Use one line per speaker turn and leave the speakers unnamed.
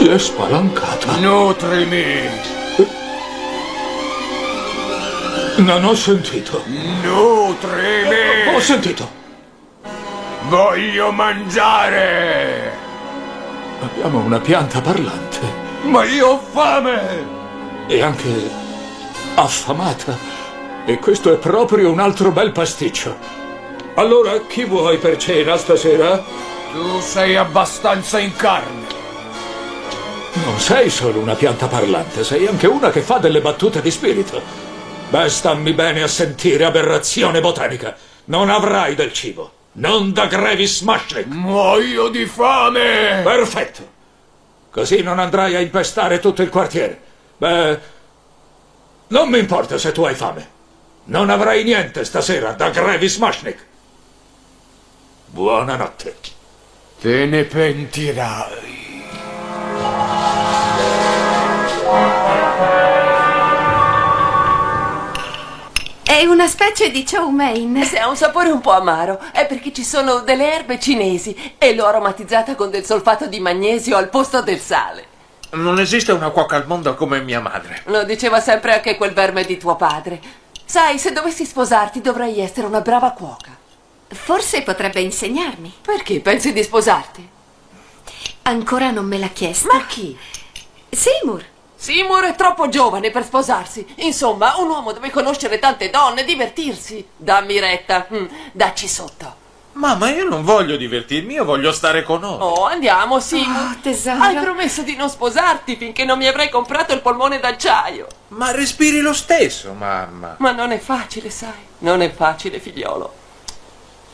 Si è spalancata.
Nutrimi!
Non ho sentito.
Nutrimi!
Ho sentito.
Voglio mangiare!
Abbiamo una pianta parlante.
Ma io ho fame!
E anche affamata. E questo è proprio un altro bel pasticcio. Allora, chi vuoi per cena stasera?
Tu sei abbastanza in carne.
Non sei solo una pianta parlante, sei anche una che fa delle battute di spirito. Beh, stammi bene a sentire, aberrazione botanica. Non avrai del cibo. Non da Grevis Mashrik.
Muoio di fame!
Perfetto. Così non andrai a impestare tutto il quartiere. Beh, non mi importa se tu hai fame. Non avrai niente stasera da Grevis Mashrik. Buonanotte.
Te ne pentirai.
È una specie di chow mein.
Se ha un sapore un po' amaro, è perché ci sono delle erbe cinesi e l'ho aromatizzata con del solfato di magnesio al posto del sale.
Non esiste una cuoca al mondo come mia madre.
Lo diceva sempre anche quel verme di tuo padre. Sai, se dovessi sposarti dovrei essere una brava cuoca.
Forse potrebbe insegnarmi.
Perché pensi di sposarti?
Ancora non me l'ha chiesto.
Ma chi?
Seymour.
Seymour è troppo giovane per sposarsi. Insomma, un uomo deve conoscere tante donne e divertirsi. Dammi retta. Dacci sotto.
Mamma, io non voglio divertirmi, io voglio stare con noi.
Oh, andiamo, Seymour.
Oh, tesoro.
Hai promesso di non sposarti finché non mi avrai comprato il polmone d'acciaio.
Ma respiri lo stesso, mamma.
Ma non è facile, sai. Non è facile, figliolo.